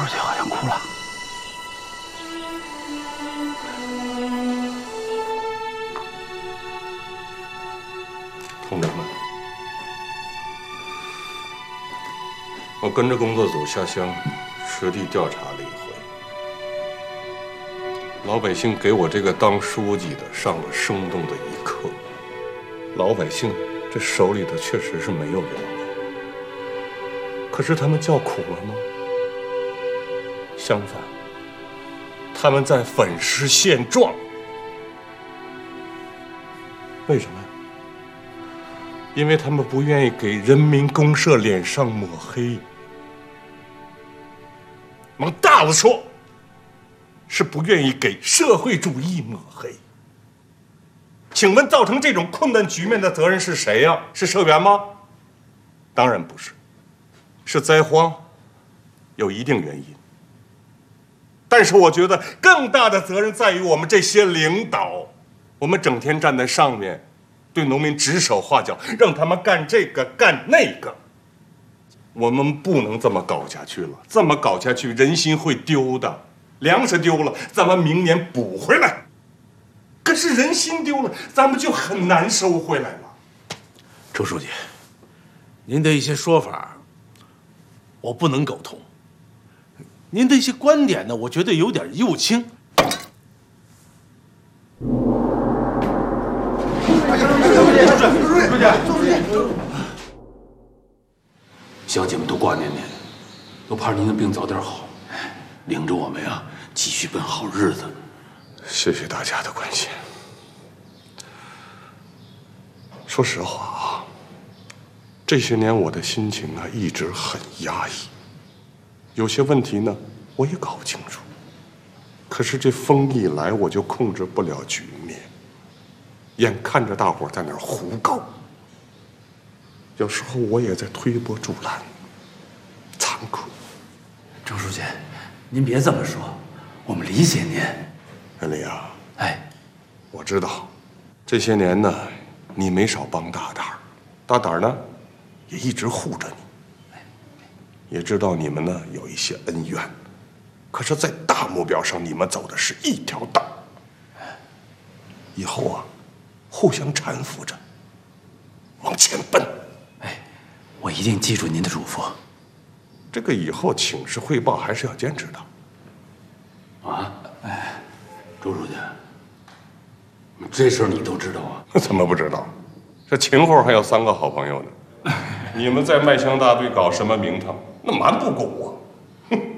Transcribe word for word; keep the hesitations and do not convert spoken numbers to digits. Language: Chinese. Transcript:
书记好像哭了。 同志们，我跟着工作组下乡实地调查了一回，老百姓给我这个当书记的上了生动的一课。老百姓这手里头确实是没有粮了，可是他们叫苦了吗？相反，他们在粉饰现状。为什么呀？因为他们不愿意给人民公社脸上抹黑。往大了说，是不愿意给社会主义抹黑。请问造成这种困难局面的责任是谁呀？是社员吗？当然不是，是灾荒，有一定原因。但是我觉得更大的责任在于我们这些领导，我们整天站在上面，对农民指手画脚，让他们干这个干那个。我们不能这么搞下去了，这么搞下去，人心会丢的。粮食丢了，咱们明年补回来。可是人心丢了，咱们就很难收回来了。 周书记，您的一些说法，我不能苟同。您的一些观点呢，我觉得有点右倾。 小姐们都挂念您，都盼着您的病早点好，领着我们呀，继续奔好日子。 谢谢大家的关心。说实话啊，这些年我的心情啊一直很压抑，有些问题呢我也搞不清楚。可是这风一来，我就控制不了局面，眼看着大伙在那儿胡搞，有时候我也在推波助澜，惭愧。 周书记，您别这么说，我们理解您。 恩利啊， 哎， 我知道，这些年呢，你没少帮大胆儿，大胆儿呢，也一直护着你。也知道你们呢有一些恩怨，可是，在大目标上，你们走的是一条道。以后啊，互相搀扶着，往前奔。 哎，我一定记住您的嘱咐。 这个以后请示汇报还是要坚持的。 啊，哎，周书记，这事儿你都知道啊？ 怎么不知道？这秦后还有三个好朋友呢。你们在麦乡大队搞什么名堂？那瞒不过我。哼。